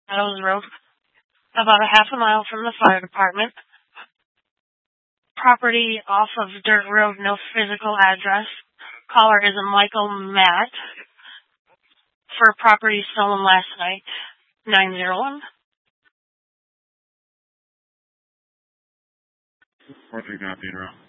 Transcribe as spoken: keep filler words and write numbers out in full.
Meadows Road, about a half a mile from the fire department. Property off of Dirt Road, no physical address. Caller is a Michael Matt for property stolen last night. nine zero one. four three, Pedro.